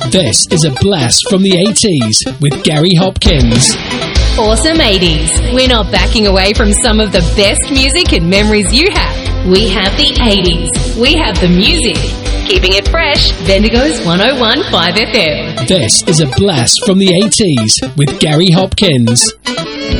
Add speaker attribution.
Speaker 1: This is a blast from the 80s with Gary Hopkins.
Speaker 2: Awesome 80s. We're not backing away from some of the best music and memories you have. We have the 80s. We have the music. Keeping it fresh, Bendigo's 101.5 FM.
Speaker 1: This is a blast from the 80s with Gary Hopkins.